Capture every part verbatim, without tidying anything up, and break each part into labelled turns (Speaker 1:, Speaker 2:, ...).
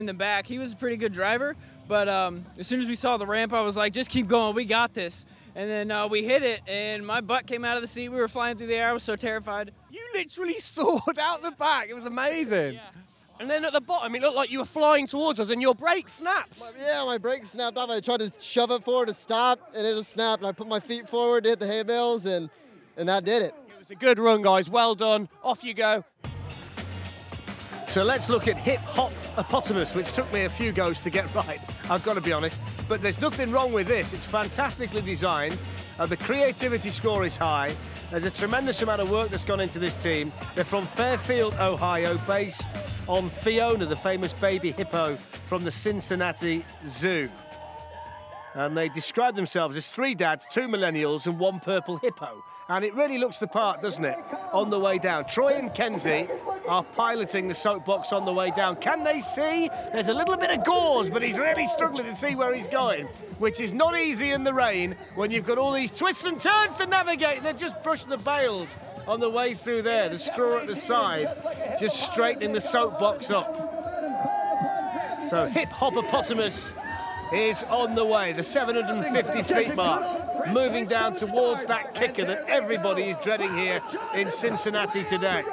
Speaker 1: in the back. He was a pretty good driver, but um, as soon as we saw the ramp, I was like, just keep going, we got this. And then uh, we hit it, and my butt came out of the seat. We were flying through the air. I was so terrified.
Speaker 2: You literally soared out the back. It was amazing.
Speaker 1: Yeah.
Speaker 2: And then at the bottom, it looked like you were flying towards us, and your brake snapped.
Speaker 3: Yeah, my brake snapped off. I tried to shove it forward to stop, and it just snapped. And I put my feet forward to hit the hay bales, and, and that did it.
Speaker 2: It was a good run, guys. Well done. Off you go.
Speaker 4: So let's look at Hip Hop Opotamus, which took me a few goes to get right, I've got to be honest. But there's nothing wrong with this. It's fantastically designed. Uh, the creativity score is high. There's a tremendous amount of work that's gone into this team. They're from Fairfield, Ohio, based on Fiona, the famous baby hippo from the Cincinnati Zoo. And they describe themselves as three dads, two millennials, and one purple hippo. And it really looks the part, doesn't it, on the way down. Troy and Kenzie are piloting the soapbox on the way down. Can they see? There's a little bit of gauze, but he's really struggling to see where he's going, which is not easy in the rain when you've got all these twists and turns to navigate, and they're just brushing the bales on the way through there. The straw at the side, just straightening the soapbox up. So Hip Hopopotamus is on the way, the seven hundred fifty feet mark, moving down towards that kicker that everybody is dreading here in Cincinnati today.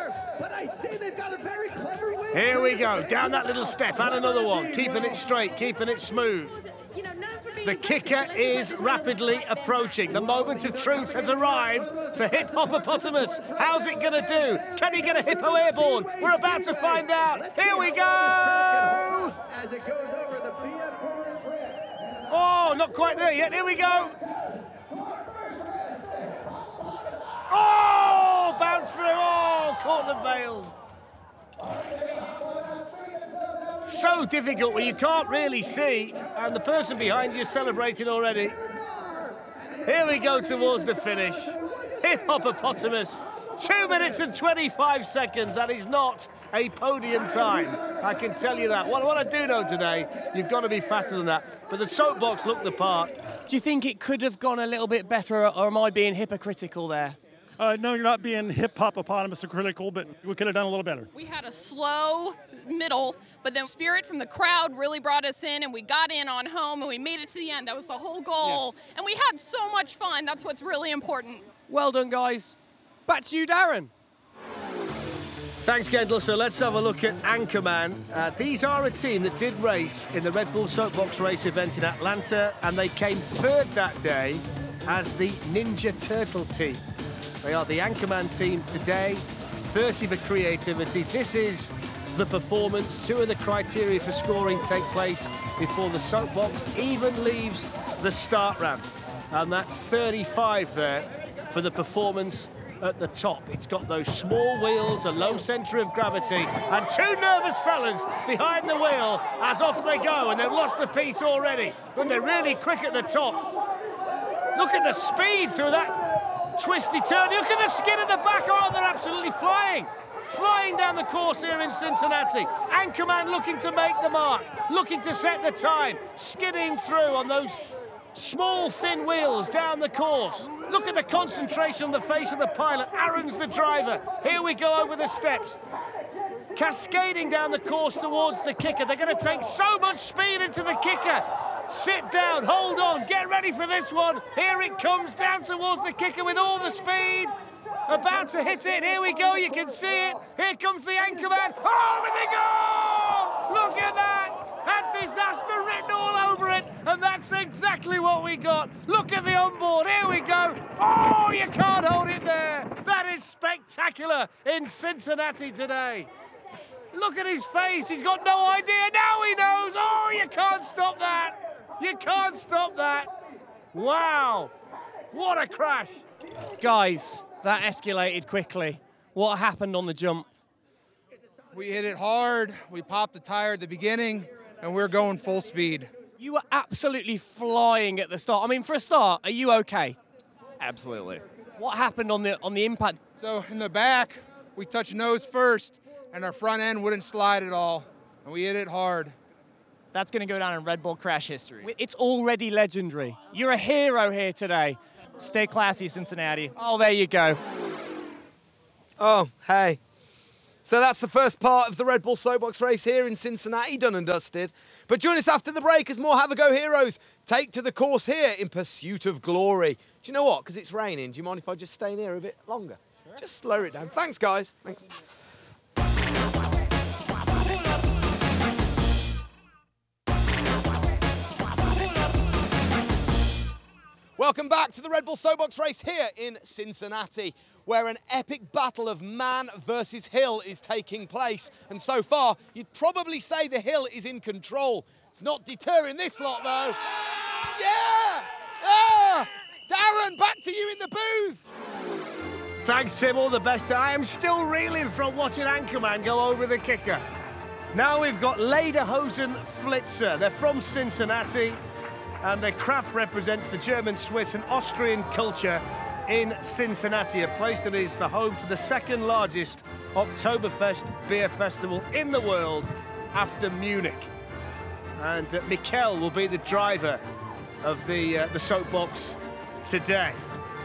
Speaker 4: Here we go, down that little step and another one, keeping it straight, keeping it smooth. The kicker is rapidly approaching. The moment of truth has arrived for Hip Hopopotamus. How's it going to do? Can he get a hippo airborne? We're about to find out. Here we go! Oh, not quite there yet. Here we go. Oh, bounce through. Oh, caught the bales. So difficult when you can't really see, and the person behind you is celebrating already. Here we go towards the finish. Hip Hopopotamus, two minutes and twenty-five seconds. That is not a podium time, I can tell you that. What, what I do know today, you've got to be faster than that. But the soapbox looked the part.
Speaker 2: Do you think it could have gone a little bit better, or am I being hypocritical there?
Speaker 5: Uh, no, you're not being hip hopopotamus or critical, but we could have done a little better.
Speaker 6: We had a slow middle, but then spirit from the crowd really brought us in, and we got in on home, and we made it to the end. That was the whole goal. Yes. And we had so much fun. That's what's really important.
Speaker 2: Well done, guys. Back to you, Darren.
Speaker 4: Thanks, Kendall. So let's have a look at Anchorman. Uh, these are a team that did race in the Red Bull Soapbox Race event in Atlanta, and they came third that day as the Ninja Turtle team. They are the Anchorman team today, thirty for creativity. This is the performance. Two of the criteria for scoring take place before the soapbox even leaves the start ramp. And that's thirty-five there for the performance at the top. It's got those small wheels, a low centre of gravity, and two nervous fellas behind the wheel as off they go, and they've lost the piece already, but they're really quick at the top. Look at the speed through that twisty turn. Look at the skid at the back. Oh, they're absolutely flying. Flying down the course here in Cincinnati. Anchorman looking to make the mark, looking to set the time, skidding through on those small, thin wheels down the course. Look at the concentration on the face of the pilot. Aaron's the driver. Here we go over the steps. Cascading down the course towards the kicker. They're going to take so much speed into the kicker. Sit down, hold on, get ready for this one. Here it comes down towards the kicker with all the speed. About to hit it. Here we go, you can see it. Here comes the Anchorman. Oh, there they go! Look at that! Had disaster written all over it, and that's exactly what we got. Look at the onboard. Here we go. Oh, you can't hold it there. That is spectacular in Cincinnati today. Look at his face. He's got no idea. Now he knows. Oh, you can't stop that. You can't stop that. Wow. What a crash.
Speaker 2: Guys, that escalated quickly. What happened on the jump?
Speaker 7: We hit it hard. We popped the tire at the beginning, and we're going full speed.
Speaker 2: You were absolutely flying at the start. I mean, for a start, are you okay?
Speaker 7: Absolutely.
Speaker 2: What happened on the on the impact?
Speaker 7: So in the back, we touched nose first, and our front end wouldn't slide at all, and we hit it hard.
Speaker 8: That's going to go down in Red Bull crash history.
Speaker 2: It's already legendary. You're a hero here today.
Speaker 8: Stay classy, Cincinnati.
Speaker 2: Oh, there you go.
Speaker 3: Oh, hey.
Speaker 9: So that's the first part of the Red Bull Soapbox race here in Cincinnati, done and dusted. But join us after the break as more Have a Go heroes take to the course here in pursuit of glory. Do you know what? Because it's raining, do you mind if I just stay in here a bit longer? Sure. Just slow it down. Thanks, guys. Thanks. Welcome back to the Red Bull Soapbox race here in Cincinnati, where an epic battle of man versus hill is taking place. And so far, you'd probably say the hill is in control. It's not deterring this lot, though. Yeah! Ah! Darren, back to you in the booth.
Speaker 4: Thanks, Tim. All the best. I am still reeling from watching Anchorman go over the kicker. Now we've got Lederhosen Flitzer. They're from Cincinnati, and their craft represents the German, Swiss and Austrian culture in Cincinnati, a place that is the home to the second largest Oktoberfest beer festival in the world after Munich. And uh, Mikkel will be the driver of the, uh, the soapbox today.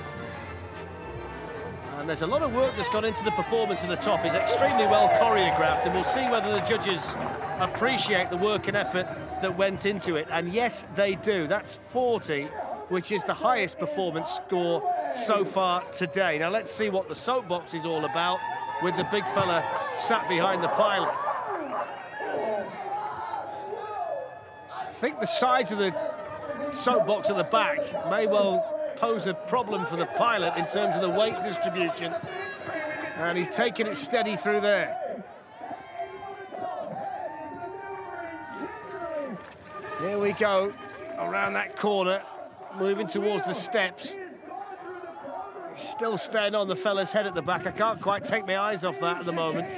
Speaker 4: And there's a lot of work that's gone into the performance at the top. It's extremely well choreographed, and we'll see whether the judges appreciate the work and effort that went into it. And yes, they do. That's forty, which is the highest performance score so far today. Now let's see what the soapbox is all about with the big fella sat behind the pilot. I think the size of the soapbox at the back may well pose a problem for the pilot in terms of the weight distribution, and he's taking it steady through there. Here we go, around that corner, moving towards the steps. Still staying on the fella's head at the back. I can't quite take my eyes off that at the moment.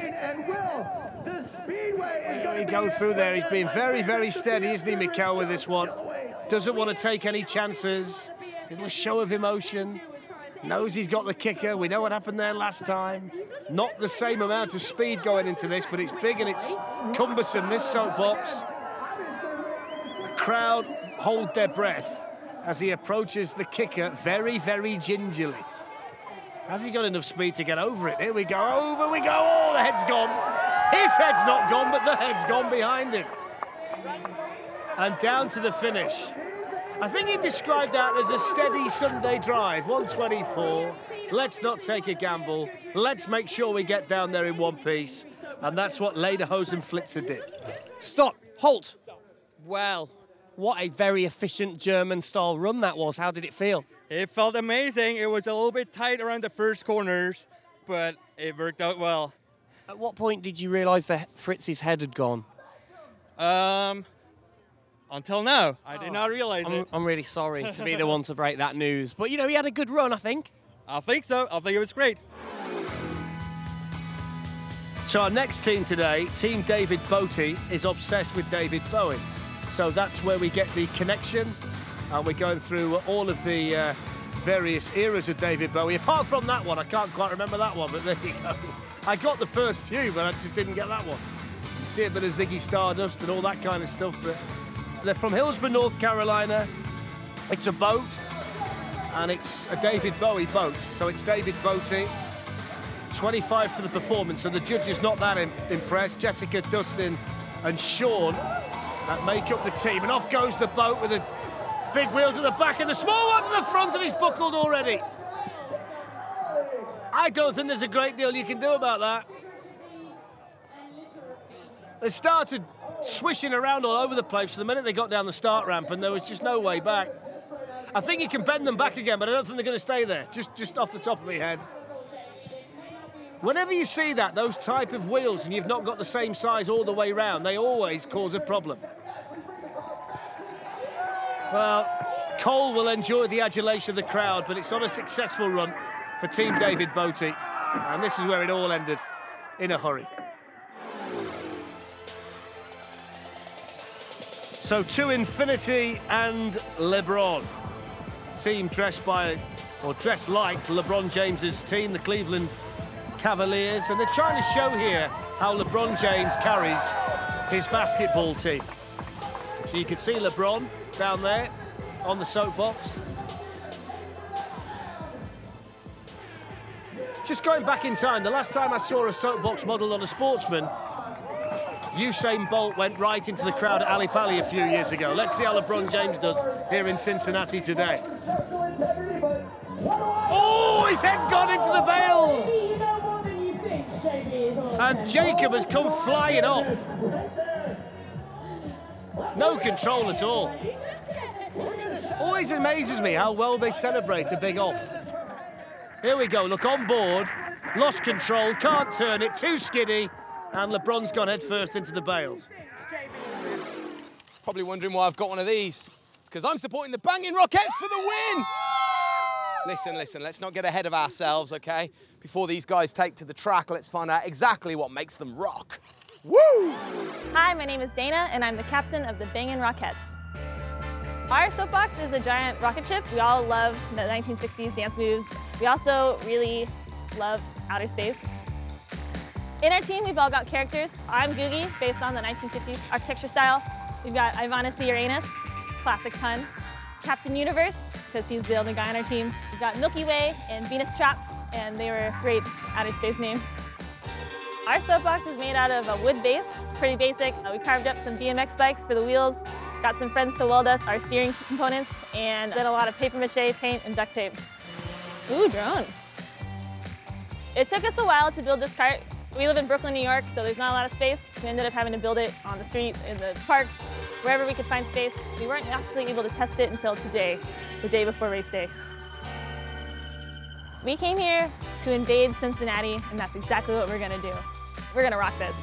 Speaker 4: Here we go through there. He's been very, very steady, isn't he, Mikkel, with this one? Doesn't want to take any chances. Little show of emotion. Knows he's got the kicker. We know what happened there last time. Not the same amount of speed going into this, but it's big and it's cumbersome, this soapbox. The crowd hold their breath as he approaches the kicker very, very gingerly. Has he got enough speed to get over it? Here we go. Over we go. Oh, the head's gone. His head's not gone, but the head's gone behind him. And down to the finish. I think he described that as a steady Sunday drive, one twenty-four. Let's not take a gamble. Let's make sure we get down there in one piece. And that's what Lederhosen Flitzer did.
Speaker 2: Stop. Halt. Well, what a very efficient German-style run that was. How did it feel?
Speaker 10: It felt amazing. It was a little bit tight around the first corners, but it worked out well.
Speaker 2: At what point did you realise that Fritz's head had gone?
Speaker 10: Um... Until now, I did
Speaker 2: oh,
Speaker 10: not realize
Speaker 2: I'm,
Speaker 10: it.
Speaker 2: I'm really sorry to be the one to break that news. But, you know, he had a good run, I think.
Speaker 10: I think so. I think it was great.
Speaker 4: So our next team today, Team David Bote, is obsessed with David Bowie. So that's where we get the connection. And we're going through all of the uh, various eras of David Bowie. Apart from that one, I can't quite remember that one, but there you go. I got the first few, but I just didn't get that one. You see a bit of Ziggy Stardust and all that kind of stuff, but... They're from Hillsborough, North Carolina. It's a boat, and it's a David Bowie boat. So it's David Bote, twenty-five for the performance. So the judge is not that im impressed. Jessica, Dustin, and Sean that make up the team. And off goes the boat with the big wheels at the back and the small one to the front, and he's buckled already. I don't think there's a great deal you can do about that. They started swishing around all over the place the minute they got down the start ramp, and there was just no way back. I think you can bend them back again, but I don't think they're going to stay there, just, just off the top of my head. Whenever you see that, those type of wheels, and you've not got the same size all the way round, they always cause a problem. Well, Cole will enjoy the adulation of the crowd, but it's not a successful run for Team David Bote, and this is where it all ended, in a hurry. So to Infinity and LeBron. Team dressed by, or dressed like LeBron James's team, the Cleveland Cavaliers. And they're trying to show here how LeBron James carries his basketball team. So you can see LeBron down there on the soapbox. Just going back in time, the last time I saw a soapbox modelled on a sportsman, Usain Bolt went right into the crowd at Ali Pali a few years ago. Let's see how LeBron James does here in Cincinnati today. Oh, his head's gone into the bales! And Jacob has come flying off. No control at all. Always amazes me how well they celebrate a big off. Here we go, look, on board, lost control, can't turn it, too skiddy, and LeBron's gone head first into the bales.
Speaker 9: Probably wondering why I've got one of these. It's because I'm supporting the Bangin' Rockettes for the win! Listen, listen, let's not get ahead of ourselves, okay? Before these guys take to the track, let's find out exactly what makes them rock. Woo!
Speaker 11: Hi, my name is Dana, and I'm the captain of the Bangin' Rockettes. Our soapbox is a giant rocket ship. We all love the nineteen sixties dance moves. We also really love outer space. In our team, we've all got characters. I'm Googie, based on the nineteen fifties architecture style. We've got Ivana C. Uranus, classic pun. Captain Universe, because he's the only guy on our team. We've got Milky Way and Venus Trap, and they were great outer space names. Our soapbox is made out of a wood base. It's pretty basic. Uh, we carved up some B M X bikes for the wheels, got some friends to weld us our steering components, and did a lot of paper mache, paint, and duct tape. Ooh, drone. It took us a while to build this cart. We live in Brooklyn, New York, so there's not a lot of space. We ended up having to build it on the street, in the parks, wherever we could find space. We weren't actually able to test it until today, the day before race day. We came here to invade Cincinnati, and that's exactly what we're gonna do. We're gonna rock this.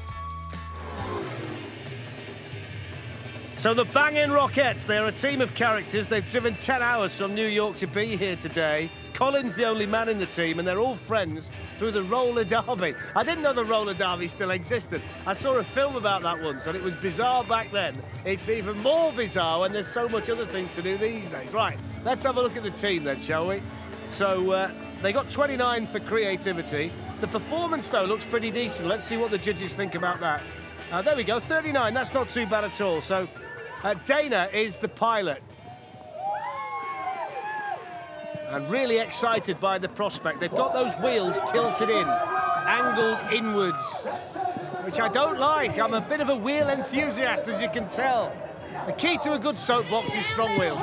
Speaker 4: So the Bangin' Rockettes, they're a team of characters. They've driven ten hours from New York to be here today. Colin's the only man in the team, and they're all friends through the roller derby. I didn't know the roller derby still existed. I saw a film about that once, and it was bizarre back then. It's even more bizarre when there's so much other things to do these days. Right, let's have a look at the team then, shall we? So uh, they got twenty-nine for creativity. The performance, though, looks pretty decent. Let's see what the judges think about that. Uh, there we go, thirty-nine, that's not too bad at all. So uh, Dana is the pilot. And really excited by the prospect. They've got those wheels tilted in, angled inwards, which I don't like. I'm a bit of a wheel enthusiast, as you can tell. The key to a good soapbox is strong wheels.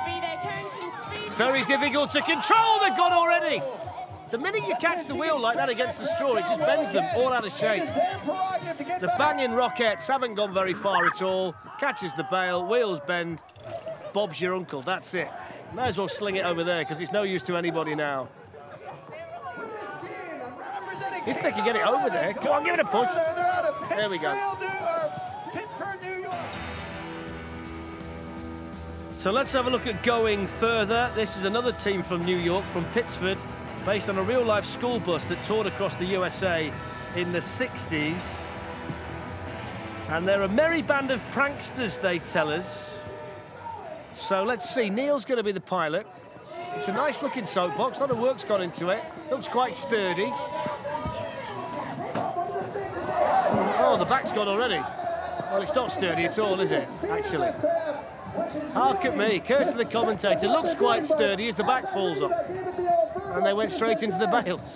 Speaker 4: Very difficult to control, they're gone already. The minute you catch the wheel like that against the straw, it just bends them all out of shape. The Bangin' Rockettes haven't gone very far at all. Catches the bale, wheels bend. Bob's your uncle, that's it. Might as well sling it over there, because it's no use to anybody now. If they can get it over there, go on, give it a push. There we go. So let's have a look at going further. This is another team from New York, from Pittsford, based on a real-life school bus that toured across the U S A in the sixties. And they're a merry band of pranksters, they tell us. So let's see, Neil's going to be the pilot. It's a nice-looking soapbox, a lot of work's gone into it. Looks quite sturdy. Oh, the back's gone already. Well, it's not sturdy at all, is it, actually? Hark at me, curse to the commentator. Looks quite sturdy as the back falls off. And they went straight into the bales.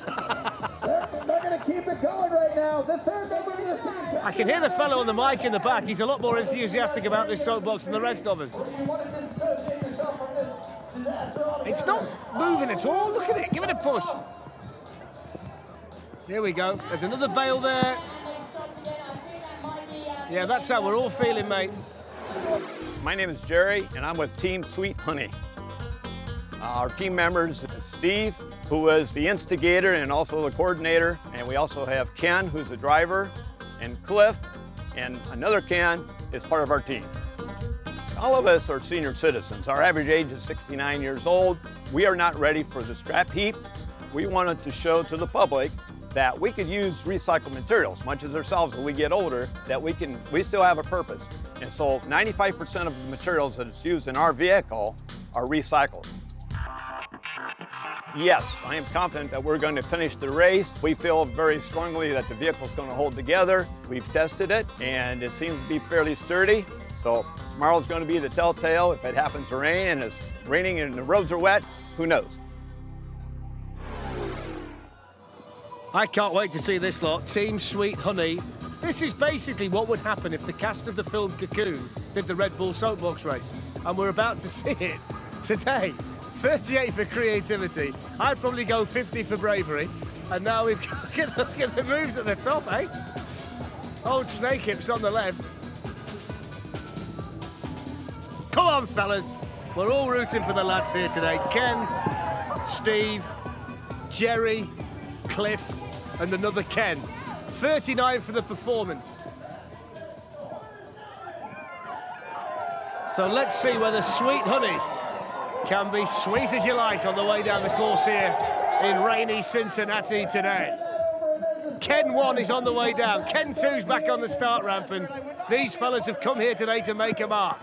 Speaker 4: I can hear the fellow on the mic in the back. He's a lot more enthusiastic about this soapbox than the rest of us. It's not moving at all. Look at it. Give it a push. Here we go. There's another bale there. Yeah, that's how we're all feeling, mate.
Speaker 12: My name is Jerry, and I'm with Team Sweet Honey. Our team members, Steve, who is the instigator and also the coordinator, and we also have Ken, who's the driver, and Cliff, and another Ken is part of our team. All of us are senior citizens. Our average age is sixty-nine years old. We are not ready for the scrap heap. We wanted to show to the public that we could use recycled materials, much as ourselves as we get older, that we can, we still have a purpose. And so ninety-five percent of the materials that is used in our vehicle are recycled. Yes, I am confident that we're going to finish the race. We feel very strongly that the vehicle is going to hold together. We've tested it, and it seems to be fairly sturdy. So tomorrow's going to be the telltale. If it happens to rain and it's raining and the roads are wet, who knows?
Speaker 4: I can't wait to see this lot. Team Sweet Honey. This is basically what would happen if the cast of the film Cocoon did the Red Bull Soapbox race. And we're about to see it today. thirty-eight for creativity. I'd probably go fifty for bravery. And now we've got, look at the moves at the top, eh? Old Snake Hips on the left. Come on, fellas. We're all rooting for the lads here today. Ken, Steve, Jerry, Cliff, and another Ken. thirty-nine for the performance. So let's see whether Sweet Honey can be sweet as you like on the way down the course here in rainy Cincinnati today. Ken one is on the way down. Ken two's back on the start ramp, and these fellas have come here today to make a mark.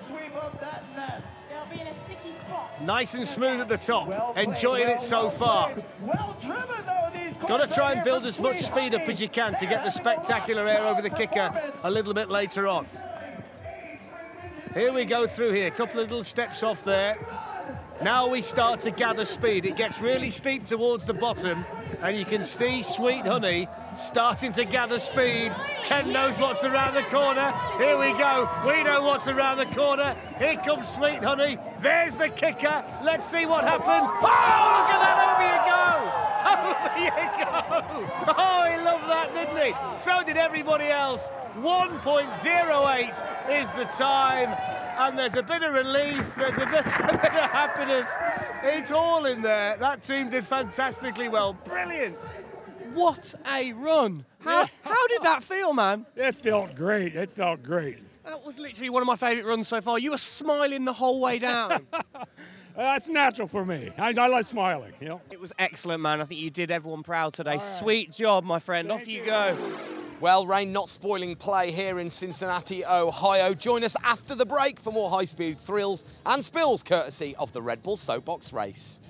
Speaker 4: Nice and smooth at the top, enjoying it so far. Got to try and build as much speed up as you can to get the spectacular air over the kicker a little bit later on. Here we go through here, a couple of little steps off there. Now we start to gather speed. It gets really steep towards the bottom, and you can see Sweet Honey starting to gather speed. Ken knows what's around the corner. Here we go. We know what's around the corner. Here comes Sweet Honey. There's the kicker. Let's see what happens. Oh, look at that. Over you go. Over you go. Oh, he loved that, didn't he? So did everybody else. one point oh eight is the time. And there's a bit of relief, there's a bit, a bit of happiness. It's all in there. That team did fantastically well. Brilliant.
Speaker 2: What a run. How, how did that feel, man?
Speaker 13: It felt great. It felt great.
Speaker 2: That was literally one of my favourite runs so far. You were smiling the whole way down.
Speaker 13: That's natural for me. I, I like smiling, you know.
Speaker 2: It was excellent, man. I think you did everyone proud today. Right. Sweet job, my friend. Thank Off you, you go.
Speaker 9: Well, rain not spoiling play here in Cincinnati, Ohio. Join us after the break for more high-speed thrills and spills courtesy of the Red Bull Soapbox race.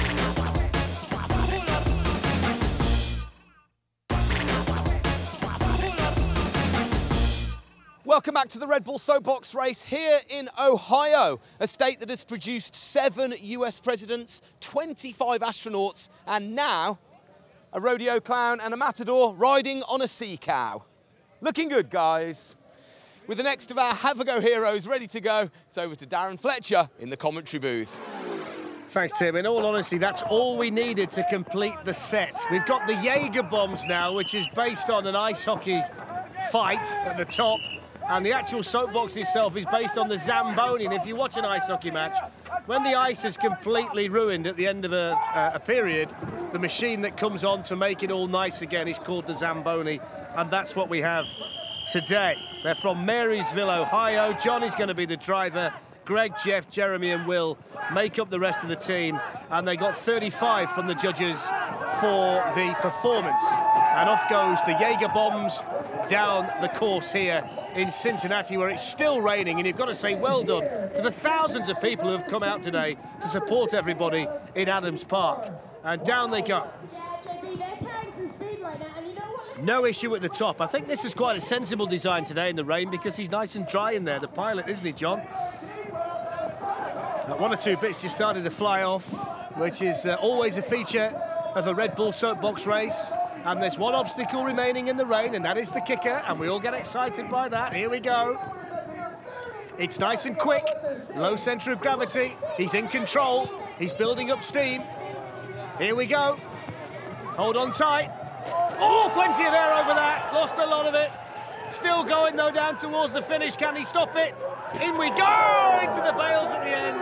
Speaker 9: Welcome back to the Red Bull Soapbox race here in Ohio, a state that has produced seven U S presidents, twenty-five astronauts, and now a rodeo clown and a matador riding on a sea cow. Looking good, guys. With the next of our Have a Go heroes ready to go, it's over to Darren Fletcher in the commentary booth.
Speaker 4: Thanks, Tim. In all honesty, that's all we needed to complete the set. We've got the Jaeger bombs now, which is based on an ice hockey fight at the top. And the actual soapbox itself is based on the Zamboni. And if you watch an ice hockey match, when the ice is completely ruined at the end of a, uh, a period, the machine that comes on to make it all nice again is called the Zamboni. And that's what we have today. They're from Marysville, Ohio. John is going to be the driver. Greg, Jeff, Jeremy and Will make up the rest of the team. And they got thirty-five from the judges for the performance. And off goes the Jaeger bombs down the course here in Cincinnati, where it's still raining. And you've got to say well done to the thousands of people who have come out today to support everybody in Adams Park. And down they go. No issue at the top. I think this is quite a sensible design today in the rain because he's nice and dry in there, the pilot, isn't he, John? Uh, one or two bits just started to fly off, which is uh, always a feature of a Red Bull Soapbox race. And there's one obstacle remaining in the rain, and that is the kicker, and we all get excited by that. Here we go. It's nice and quick, low centre of gravity. He's in control. He's building up steam. Here we go. Hold on tight. Oh, plenty of air over that. Lost a lot of it. Still going, though, down towards the finish. Can he stop it? In we go! Into the bales at the end.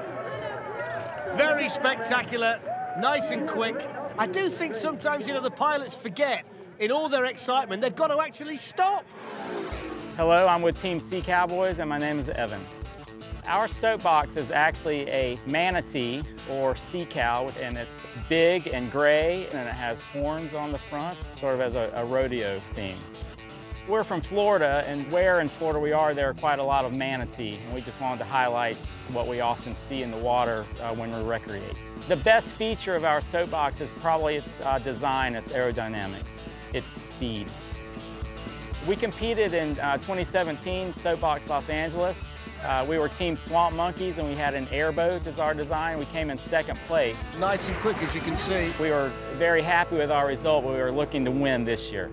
Speaker 4: Very spectacular. Nice and quick. I do think sometimes, you know, the pilots forget, in all their excitement, they've got to actually stop.
Speaker 14: Hello, I'm with Team Sea Cowboys, and my name is Evan. Our soapbox is actually a manatee, or sea cow, and it's big and gray, and it has horns on the front, sort of as a, a rodeo theme. We're from Florida, and where in Florida we are, there are quite a lot of manatee, and we just wanted to highlight what we often see in the water uh, when we recreate. The best feature of our soapbox is probably its uh, design, its aerodynamics, its speed. We competed in uh, twenty seventeen Soapbox Los Angeles. Uh, we were Team Swamp Monkeys, and we had an airboat as our design. We came in second place.
Speaker 4: Nice and quick, as you can see.
Speaker 14: We were very happy with our result, but we were looking to win this year.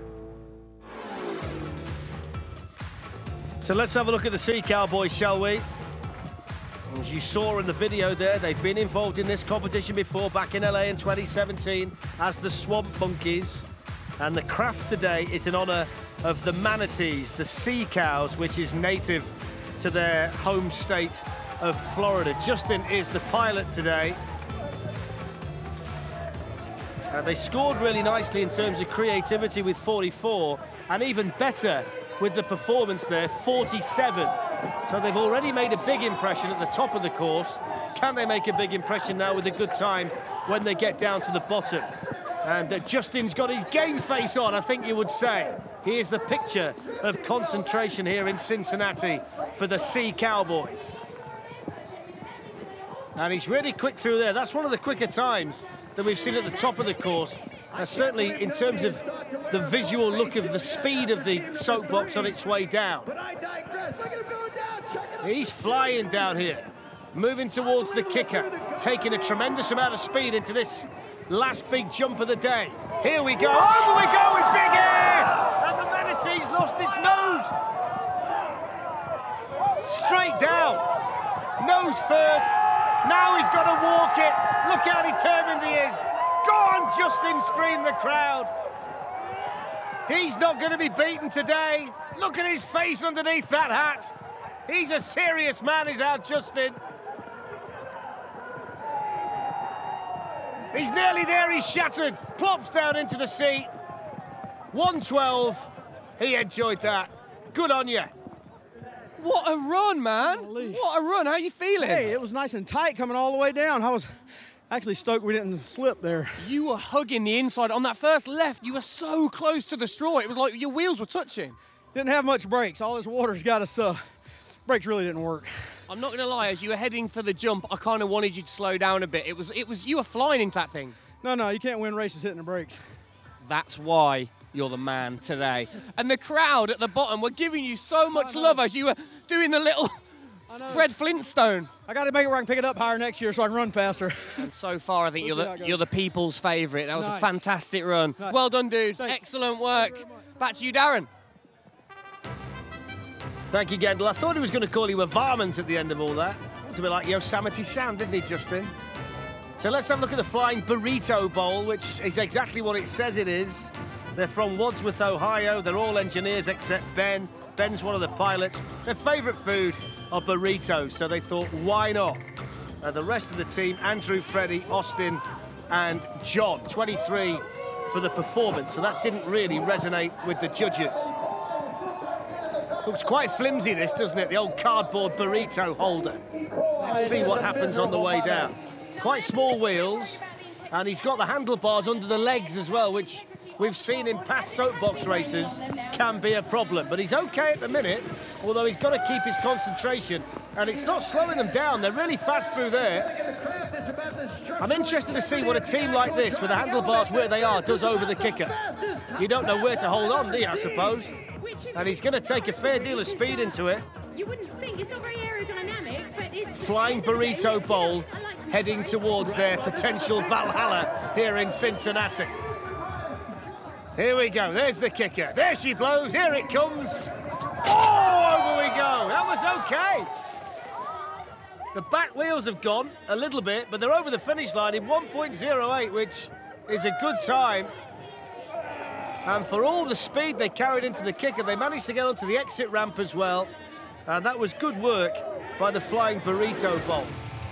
Speaker 4: So let's have a look at the Sea Cowboys, shall we? As you saw in the video there, they've been involved in this competition before, back in L A in twenty seventeen as the Swamp Monkeys. And the craft today is in honor of the manatees, the sea cows, which is native to their home state of Florida. Justin is the pilot today. Uh, they scored really nicely in terms of creativity with forty-four, and even better with the performance there, forty-seven. So they've already made a big impression at the top of the course. Can they make a big impression now with a good time when they get down to the bottom? And uh, Justin's got his game face on, I think you would say. Here's the picture of concentration here in Cincinnati for the Sea Cowboys. And he's really quick through there. That's one of the quicker times that we've seen at the top of the course. Uh, certainly in terms of the visual look of the speed of the soapbox on its way down. He's flying down here, moving towards the kicker, taking a tremendous amount of speed into this last big jump of the day. Here we go, over we go with big air! And the manatee's lost its nose! Straight down, nose first, now he's got to walk it. Look how determined he is. Go on, Justin, screamed the crowd. He's not going to be beaten today. Look at his face underneath that hat. He's a serious man, is our Justin. He's nearly there, he's shattered. Plops down into the seat. one twelve, he enjoyed that. Good on you.
Speaker 15: What a run, man. What a run, how you feeling?
Speaker 16: Hey, it was nice and tight coming all the way down. I was actually stoked we didn't slip there.
Speaker 15: You were hugging the inside. On that first left, you were so close to the straw. It was like your wheels were touching.
Speaker 16: Didn't have much brakes. All this water's got us, uh, brakes really didn't work.
Speaker 15: I'm not gonna lie, as you were heading for the jump, I kind of wanted you to slow down a bit. It was, it was, you were flying into that thing.
Speaker 16: No, no, you can't win races hitting the brakes.
Speaker 15: That's why you're the man today. And the crowd at the bottom were giving you so much love as you were doing the little Fred Flintstone.
Speaker 16: I got to make it where I can pick it up higher next year so I can run faster.
Speaker 15: And so far, I think
Speaker 16: We'll
Speaker 15: you're
Speaker 16: see
Speaker 15: the,
Speaker 16: how it
Speaker 15: you're the people's favourite. That was
Speaker 16: Nice.
Speaker 15: a fantastic run.
Speaker 16: Nice.
Speaker 15: Well done, dude.
Speaker 16: Thanks.
Speaker 15: Excellent work. Back to you, Darren.
Speaker 4: Thank you, Gendel. I thought he was going to call you a varmint at the end of all that. It's a bit like Yosemite Sam, didn't he, Justin? So let's have a look at the Flying Burrito Bowl, which is exactly what it says it is. They're from Wadsworth, Ohio. They're all engineers except Ben. Ben's one of the pilots. Their favourite food are burritos, so they thought, why not? Uh, the rest of the team, Andrew, Freddie, Austin, and John, twenty-three for the performance, so that didn't really resonate with the judges. Looks quite flimsy, this, doesn't it? The old cardboard burrito holder. Let's see what happens on the way down. Quite small wheels, and he's got the handlebars under the legs as well, which we've seen in past soapbox races can be a problem. But he's okay at the minute, although he's got to keep his concentration, and it's not slowing them down. They're really fast through there. I'm interested to see what a team like this, with the handlebars where they are, does over the kicker. You don't know where to hold on, do you, I suppose? And he's going to take a fair deal of speed into it.
Speaker 17: You wouldn't think it's not very aerodynamic, but it's
Speaker 4: Flying Burrito Bowl heading towards their potential Valhalla here in Cincinnati. Here we go, there's the kicker. There she blows, here it comes. Oh, over we go, that was okay. The back wheels have gone a little bit, but they're over the finish line in one point oh eight, which is a good time. And for all the speed they carried into the kicker, they managed to get onto the exit ramp as well. And that was good work by the Flying Burrito Bowl.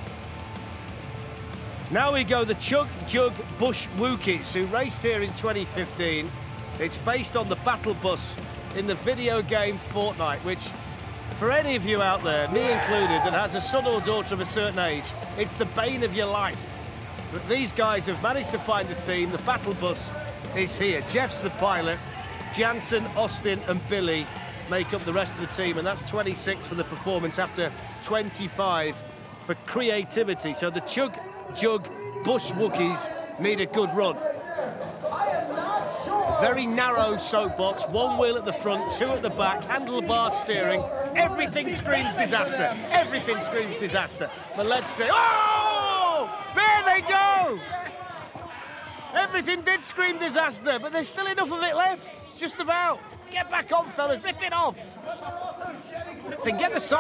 Speaker 4: Now we go the Chug Jug Bush Wookies, who raced here in twenty fifteen. It's based on the battle bus in the video game Fortnite, which, for any of you out there, me included, that has a son or daughter of a certain age, it's the bane of your life. But these guys have managed to find the theme. The battle bus is here. Jeff's the pilot. Jansen, Austin and Billy make up the rest of the team, and that's twenty-six for the performance after twenty-five for creativity. So the Chug Jug Bush Wookiees need a good run. very narrow soapbox, one wheel at the front, two at the back, handlebar steering. Everything screams disaster. Everything screams disaster. But let's see. Oh! There they go! Everything did scream disaster, but there's still enough of it left. Just about. Get back on, fellas. Rip it off. Then get the side.